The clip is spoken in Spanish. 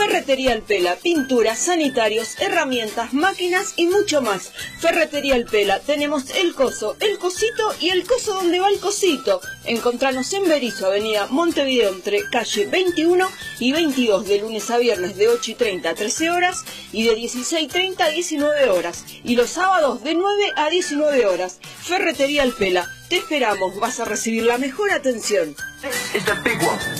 Ferretería El Pela, pinturas, sanitarios, herramientas, máquinas y mucho más. Ferretería El Pela, tenemos el coso, el cosito y el coso donde va el cosito. Encontranos en Berisso, avenida Montevideo, entre calle 21 y 22, de lunes a viernes de 8:30 a 13 horas y de 16:30 a 19 horas. Y los sábados de 9 a 19 horas. Ferretería El Pela, te esperamos, vas a recibir la mejor atención.